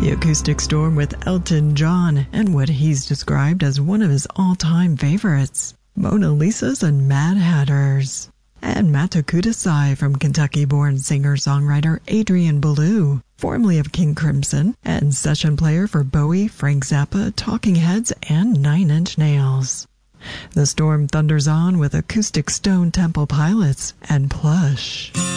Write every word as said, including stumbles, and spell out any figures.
The Acoustic Storm with Elton John and what he's described as one of his all-time favorites, Mona Lisas and Mad Hatters. And Mata Kudasai from Kentucky-born singer-songwriter Adrian Belew, formerly of King Crimson, and session player for Bowie, Frank Zappa, Talking Heads, and Nine Inch Nails. The Storm thunders on with Acoustic Stone Temple Pilots and Plush.